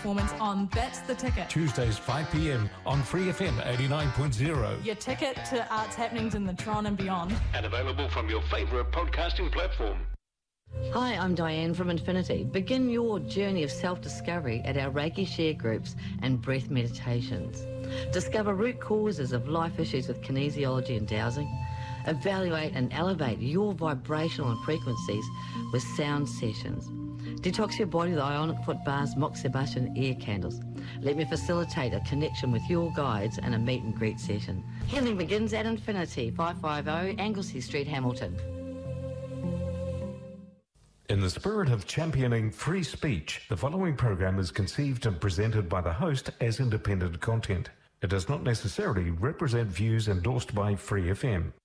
performance on That's the Ticket. Tuesdays 5 p.m. on Free FM 89.0. Your ticket to arts happenings in the Tron and beyond. And available from your favourite podcasting platform. Hi, I'm Diane from Infinity. Begin your journey of self-discovery at our Reiki share groups and breath meditations. Discover root causes of life issues with kinesiology and dowsing. Evaluate and elevate your vibrational and frequencies with sound sessions. Detox your body with ionic foot baths, moxibustion, air candles. Let me facilitate a connection with your guides and a meet and greet session. Healing begins at Infinity, 550 Anglesey Street, Hamilton. In the spirit of championing free speech, the following program is conceived and presented by the host as independent content. It does not necessarily represent views endorsed by Free FM.